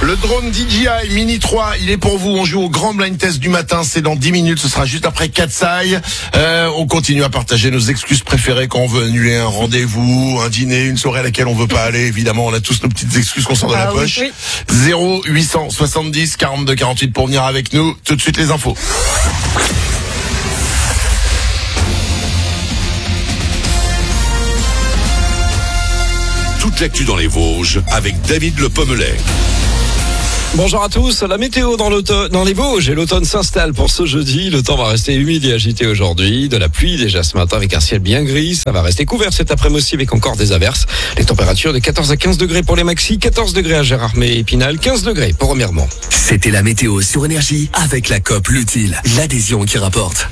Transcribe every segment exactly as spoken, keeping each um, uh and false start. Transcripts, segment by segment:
Le drone D J I Mini trois, il est pour vous. On joue au grand blind test du matin. C'est dans dix minutes. Ce sera juste après Katsai. Euh, on continue à partager nos excuses préférées quand on veut annuler un rendez-vous, un dîner, une soirée à laquelle on veut pas aller. Évidemment, on a tous nos petites excuses qu'on sort de ah, la oui, poche. Oui. zéro huit cent soixante-dix quarante-deux quarante-huit pour venir avec nous. Tout de suite les infos. Toute l'actu dans les Vosges avec David Le Pommelet. Bonjour à tous. La météo dans, dans les Vosges et l'automne s'installe pour ce jeudi. Le temps va rester humide et agité aujourd'hui. De la pluie déjà ce matin avec un ciel bien gris. Ça va rester couvert cet après-midi aussi avec encore des averses. Les températures de quatorze à quinze degrés pour les maxis, quatorze degrés à Gérardmer et Épinal, quinze degrés pour Remiremont. C'était la météo sur Énergie avec la C O P L'Utile, l'adhésion qui rapporte.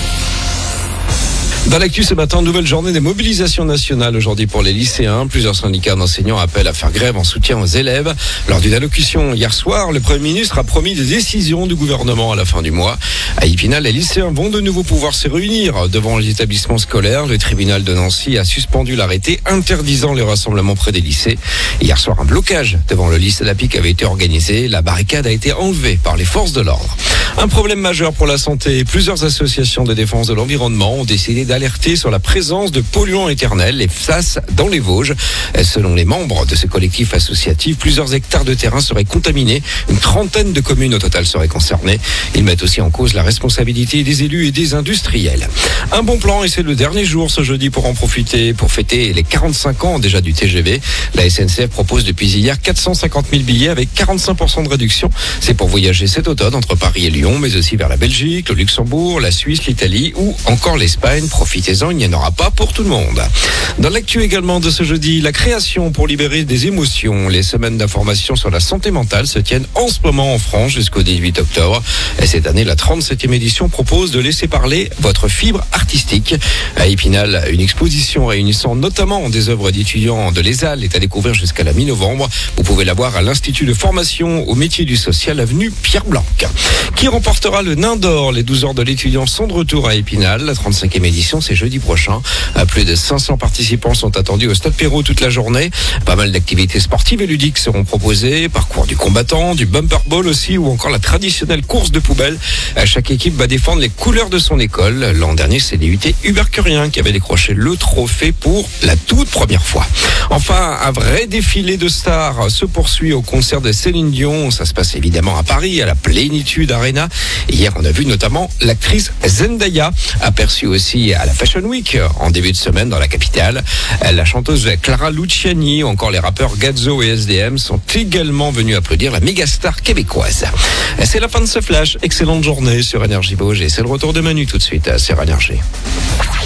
Dans l'actu ce matin, nouvelle journée des mobilisations nationales aujourd'hui pour les lycéens. Plusieurs syndicats d'enseignants appellent à faire grève en soutien aux élèves. Lors d'une allocution hier soir, le Premier ministre a promis des décisions du gouvernement à la fin du mois. À Épinal, les lycéens vont de nouveau pouvoir se réunir devant les établissements scolaires. Le tribunal de Nancy a suspendu l'arrêté interdisant les rassemblements près des lycées. Hier soir, un blocage devant le lycée Lapic avait été organisé. La barricade a été enlevée par les forces de l'ordre. Un problème majeur pour la santé. Plusieurs associations de défense de l'environnement ont décidé d'alerter sur la présence de polluants éternels, les F A S, dans les Vosges. Selon les membres de ce collectif associatif, plusieurs hectares de terrain seraient contaminés. Une trentaine de communes au total seraient concernées. Ils mettent aussi en cause la responsabilité des élus et des industriels. Un bon plan et c'est le dernier jour ce jeudi pour en profiter, pour fêter les quarante-cinq ans déjà du T G V. La S N C F propose depuis hier quatre cent cinquante mille billets avec quarante-cinq pour cent de réduction. C'est pour voyager cet automne entre Paris et Lyon, mais aussi vers la Belgique, le Luxembourg, la Suisse, l'Italie ou encore l'Espagne. Profitez-en, il n'y en aura pas pour tout le monde. Dans l'actu également de ce jeudi, la création pour libérer des émotions. Les semaines d'information sur la santé mentale se tiennent en ce moment en France jusqu'au dix-huit octobre. Et cette année, la trente-septième édition propose de laisser parler votre fibre artistique. À Épinal, une exposition réunissant notamment des œuvres d'étudiants de l'E S A L est à découvrir jusqu'à la mi-novembre. Vous pouvez la voir à l'Institut de formation au métier du social, avenue Pierre-Blanc. Qui remportera le Nain d'Or? Les douze heures de l'étudiant sont de retour à Épinal. La trente-cinquième édition, c'est jeudi prochain. Plus de cinq cents participants sont attendus au Stade Perrault toute la journée. Pas mal d'activités sportives et ludiques seront proposées. Parcours du combattant, du bumper ball aussi, ou encore la traditionnelle course de poubelle. Chaque équipe va défendre les couleurs de son école. L'an dernier, c'est les U T Hubert-Curien qui avait décroché le trophée pour la toute première fois. Enfin, un vrai défilé de stars se poursuit au concert de Céline Dion. Ça se passe évidemment à Paris, à la Plénitude Arena. Hier, on a vu notamment l'actrice Zendaya, aperçue aussi à la Fashion Week en début de semaine dans la capitale. La chanteuse Clara Luciani ou encore les rappeurs Gazzo et S D M sont également venus applaudir la mégastar québécoise. C'est la fin de ce flash. Excellente journée sur Énergie Vosges et c'est le retour de Manu tout de suite sur Énergie.